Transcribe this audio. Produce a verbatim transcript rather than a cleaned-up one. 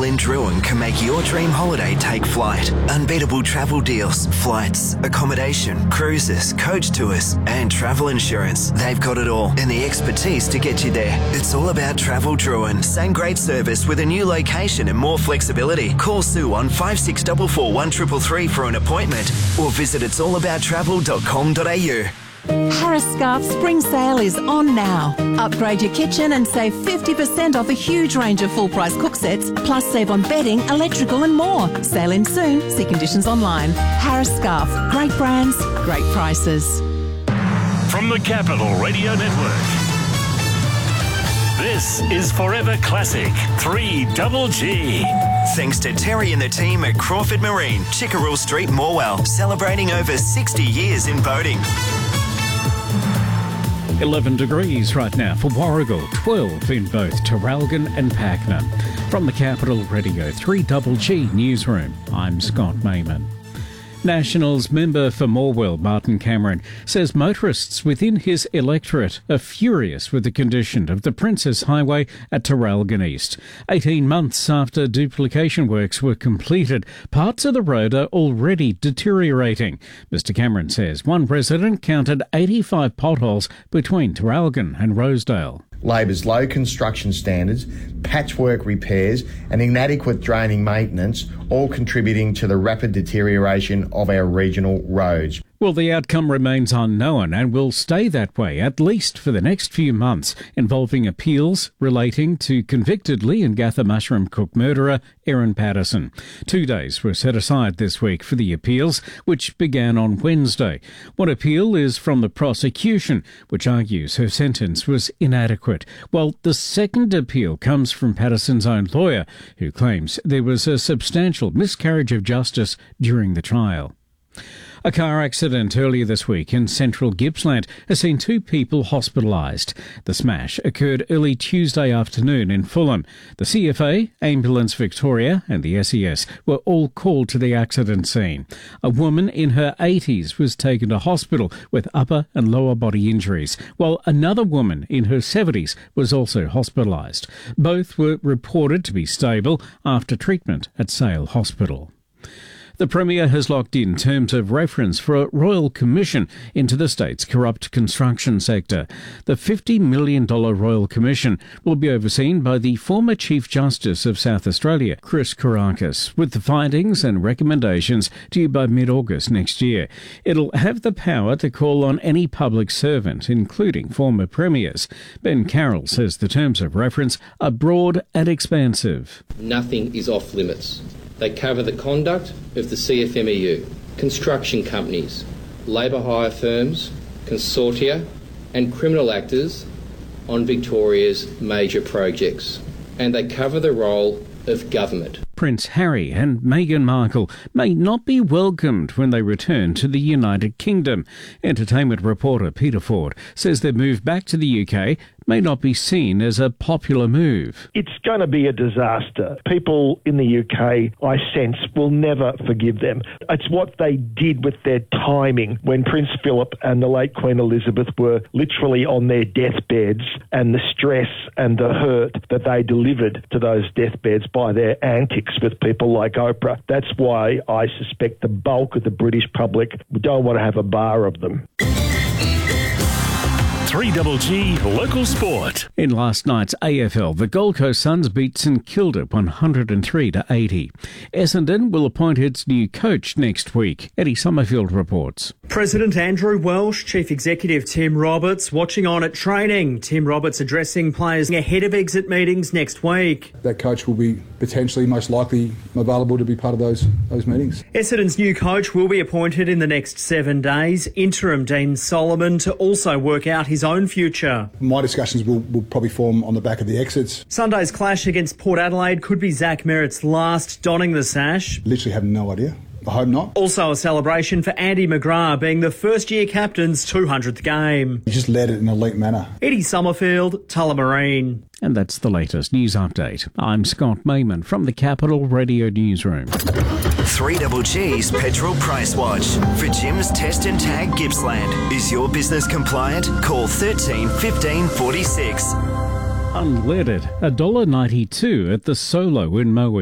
in Drouin can make your dream holiday take flight. Unbeatable travel deals, flights, accommodation, cruises, coach tours, and travel insurance. They've got it all and the expertise to get you there. It's all about Travel Drouin. Same great service with a new location and more flexibility. Call Sue on five six four four one three three three for an appointment or visit its all about travel dot com dot a u. Harris Scarf Spring Sale is on now. Upgrade your kitchen and save fifty percent off a huge range of full-price cook sets, plus save on bedding, electrical and more. Sale in soon. See conditions online. Harris Scarf. Great brands, great prices. From the Capital Radio Network, this is Forever Classic three Double G. Thanks to Terry and the team at Crawford Marine, Chickerell Street, Morwell, celebrating over sixty years in boating. eleven degrees right now for Warragul, twelve in both Traralgon and Pakenham. From the Capital Radio three Double G Newsroom, I'm Scott Mayman. Nationals member for Morwell, Martin Cameron, says motorists within his electorate are furious with the condition of the Princess Highway at Traralgon East. eighteen months after duplication works were completed, parts of the road are already deteriorating. Mister Cameron says one resident counted eighty-five potholes between Traralgon and Rosedale. Labor's low construction standards, patchwork repairs and inadequate draining maintenance all contributing to the rapid deterioration of our regional roads. Well, the outcome remains unknown and will stay that way at least for the next few months, involving appeals relating to convicted Leongatha mushroom cook murderer Erin Patterson. Two days were set aside this week for the appeals, which began on Wednesday. One appeal is from the prosecution, which argues her sentence was inadequate, while the second appeal comes from Patterson's own lawyer, who claims there was a substantial miscarriage of justice during the trial. A car accident earlier this week in central Gippsland has seen two people hospitalised. The smash occurred early Tuesday afternoon in Fulham. The C F A, Ambulance Victoria and the S E S were all called to the accident scene. A woman in her eighties was taken to hospital with upper and lower body injuries, while another woman in her seventies was also hospitalised. Both were reported to be stable after treatment at Sale Hospital. The Premier has locked in terms of reference for a royal commission into the state's corrupt construction sector. The fifty million dollars Royal Commission will be overseen by the former Chief Justice of South Australia, Chris Kourakis, with the findings and recommendations due by mid-August next year. It'll have the power to call on any public servant, including former premiers. Ben Carroll says the terms of reference are broad and expansive. Nothing is off limits. They cover the conduct of the C F M E U, construction companies, labour hire firms, consortia and criminal actors on Victoria's major projects. And they cover the role of government. Prince Harry and Meghan Markle may not be welcomed when they return to the United Kingdom. Entertainment reporter Peter Ford says their move back to the U K may not be seen as a popular move. It's going to be a disaster. People in the U K, I sense, will never forgive them. It's what they did with their timing when Prince Philip and the late Queen Elizabeth were literally on their deathbeds, and the stress and the hurt that they delivered to those deathbeds by their antics with people like Oprah. That's why I suspect the bulk of the British public don't want to have a bar of them. three Double G Local Sport. In last night's A F L, the Gold Coast Suns beat St Kilda one hundred three to eighty. Essendon will appoint its new coach next week. Eddie Summerfield reports. President Andrew Welsh, Chief Executive Tim Roberts watching on at training. Tim Roberts addressing players ahead of exit meetings next week. That coach will be potentially most likely available to be part of those those meetings. Essendon's new coach will be appointed in the next seven days. Interim Dean Solomon to also work out his own future. My discussions will, will probably form on the back of the exits. Sunday's clash against Port Adelaide could be Zach Merritt's last donning the sash. Literally have no idea. I hope not. Also a celebration for Andy McGrath being the first-year captain's two hundredth game. He just led it in an elite manner. Eddie Summerfield, Tullamarine. And that's the latest news update. I'm Scott Mayman from the Capital Radio Newsroom. three Double G's Petrol Price Watch. For Jim's Test and Tag Gippsland. Is your business compliant? Call thirteen fifteen forty-six. Unleaded, one dollar ninety-two at the Solo in Moe.